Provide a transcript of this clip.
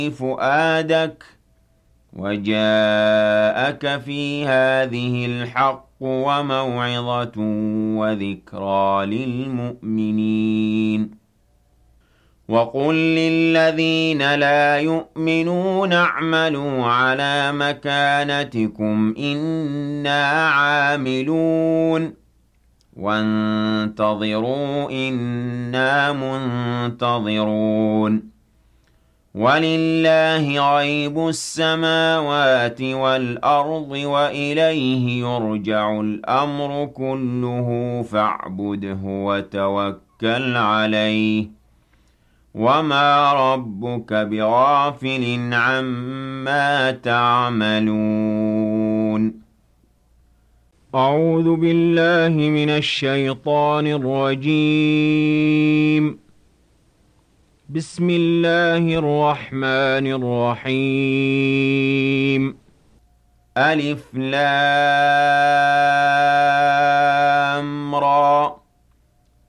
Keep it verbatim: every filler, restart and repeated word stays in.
فؤادك وجاءك في هذه الحق وموعظة وذكرى للمؤمنين وقل للذين لا يؤمنون اعملوا على مكانتكم إنا عاملون وانتظروا إنا منتظرون ولله غيب السماوات والأرض وإليه يرجع الأمر كله فاعبده وتوكل عليه وما ربك بغافل عما تعملون أعوذ بالله من الشيطان الرجيم بسم الله الرحمن الرحيم ألف لام